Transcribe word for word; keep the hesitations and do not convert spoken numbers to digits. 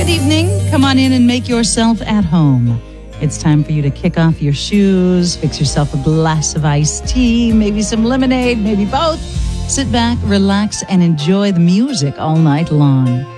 Good evening. Come on in and make yourself at home. It's time for you to kick off your shoes, fix yourself a glass of iced tea, maybe some lemonade, maybe both. Sit back, relax, and enjoy the music all night long.